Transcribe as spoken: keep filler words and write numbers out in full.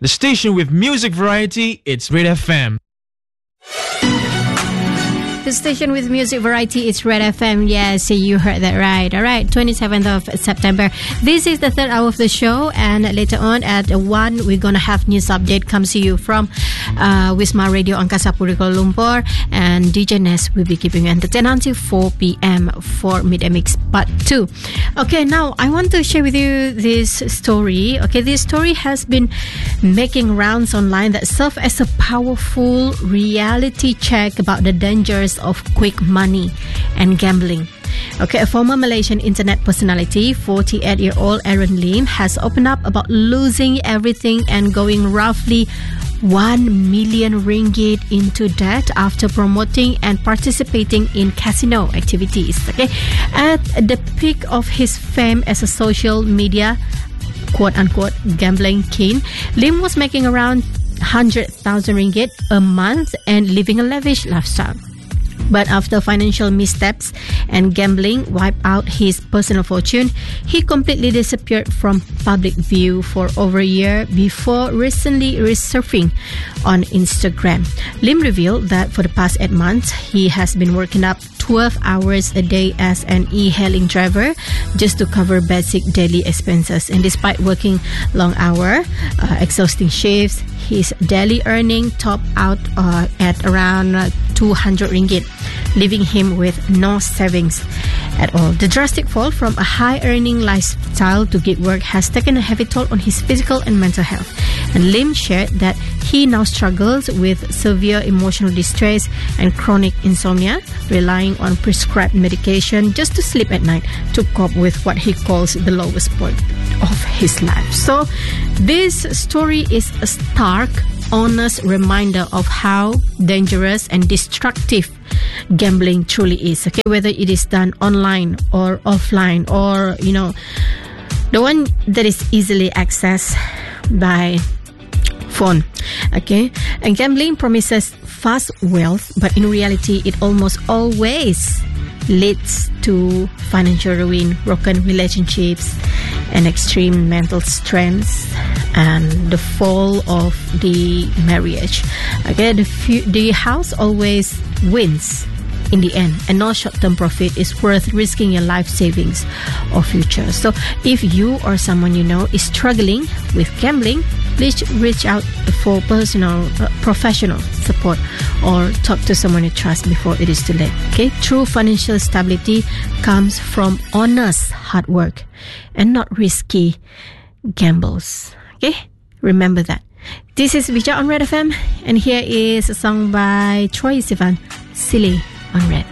The station with music variety, it's Red F M. The station with music variety, it's Red F M. Yes, you heard that right. All right, twenty-seventh of September. This is the third hour of the show, and later on at one, we're going to have news update comes to you from uh, Wisma Radio Angkasa Puri Kuala Lumpur, and D J Ness will be keeping you entertained until four p.m. for Mid Mix Part two. Okay, now I want to share with you this story. Okay, this story has been making rounds online that serve as a powerful reality check about the dangers of quick money and gambling. Okay, a former Malaysian internet personality, forty-eight-year-old Aaron Lim, has opened up about losing everything and going roughly one million ringgit into debt after promoting and participating in casino activities. Okay, at the peak of his fame as a social media quote-unquote gambling king, Lim was making around one hundred thousand ringgit a month and living a lavish lifestyle. But after financial missteps and gambling wiped out his personal fortune, he completely disappeared from public view for over a year before recently resurfing on Instagram. Lim revealed that for the past eight months, he has been working up twelve hours a day as an e-hailing driver just to cover basic daily expenses. And despite working long hours, uh, exhausting shifts, his daily earning topped out uh, at around uh, two hundred ringgit, leaving him with no savings at all. The drastic fall from a high-earning lifestyle to gig work has taken a heavy toll on his physical and mental health. And Lim shared that he now struggles with severe emotional distress and chronic insomnia, relying on prescribed medication just to sleep at night to cope with what he calls the lowest point of his life. So this story is a stark, honest reminder of how dangerous and destructive gambling truly is. Okay, whether it is done online or offline, or you know, the one that is easily accessed by phone. Okay, and gambling promises fast wealth, but in reality, it almost always leads to financial ruin, broken relationships, and extreme mental stress, and the fall of the marriage. Okay, the fu- the house always wins in the end, and no short-term profit is worth risking your life savings or future. So if you or someone you know is struggling with gambling, please reach out for personal, uh, professional support, or talk to someone you trust before it is too late. Okay, true financial stability comes from honest hard work and not risky gambles. Okay, remember that. This is Vijay on Red F M, and here is a song by Troye Sivan, Silly on Red.